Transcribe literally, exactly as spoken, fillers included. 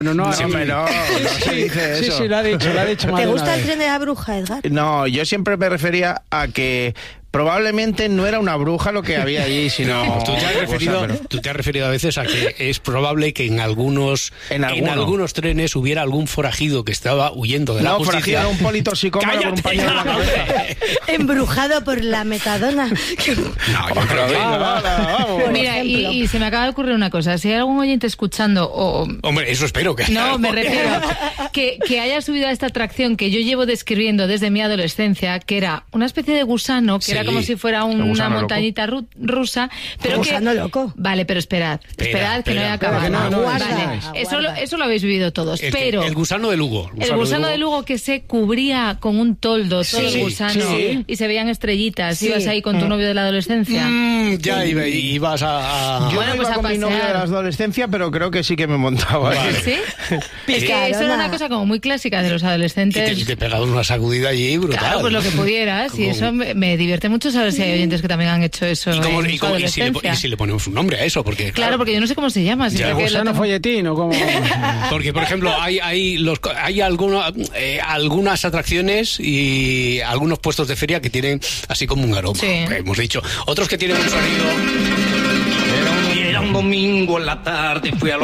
No, no, sí, no, no, no, no se dice sí, eso. sí, lo ha dicho, lo ha dicho más ¿Te de una gusta el vez. tren de la bruja, Edgar? No, yo siempre me refería a que probablemente no era una bruja lo que había allí, sino... No, tú, te has otra referido, cosa, pero- tú te has referido a veces a que es probable que en algunos En en, alguno. algunos trenes hubiera algún forajido que estaba huyendo de la No, justicia. forajido era un politoxicómano con un pañuelo en la cabeza. Embrujado por la metadona. No, yo creo que... Venga, va, va, vamos. Por Mira, y, ejemplo. y se me acaba de ocurrir una cosa. Si hay algún oyente escuchando, o... Hombre, eso espero que... No, me refiero que, que haya subido a esta atracción que yo llevo describiendo desde mi adolescencia, que era una especie de gusano, que Sí. era como si fuera un- El una gusano montañita ru- rusa, pero que... Gusano loco. Vale, pero esperad, esperad que no he espera. acabado. Espera, que no, no, vale, aguarda, eso, lo, aguarda. eso lo habéis vivido todos, El, que- pero... el gusano de Lugo. El gusano de Lugo que se cubría con un toldo, todo Sí, el gusano, sí. y se veían estrellitas. Sí. Ibas ahí con tu novio de la adolescencia. Mm, ya iba- ibas a... a- Yo Bueno, no pues iba a con mi novio de pasear. la adolescencia, pero creo que sí que me montaba. Vale. ¿Sí? Es que Picarona. eso era una cosa como muy clásica de los Y te, adolescentes. y te pegabas una sacudida allí brutal. Claro, pues lo que pudieras. Y Como- eso me, me divierte mucho saber si hay oyentes que también han hecho eso ¿Y, cómo- en y su cómo- y si le, po- adolescencia. y si le ponemos un nombre a eso? Porque, Claro, porque yo no sé cómo se llama. si Ya, creo que lo Gusano tengo- folletín o como... Porque, por ejemplo, hay hay los hay alguna, eh, algunas atracciones y algunos puestos de feria que tienen así como un aroma, Sí. que hemos dicho. Otros que tienen un sonido. Y era un domingo en la tarde, fui a